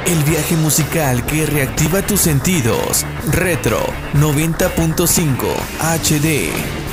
El viaje musical que reactiva tus sentidos. Retro 90.5 HD.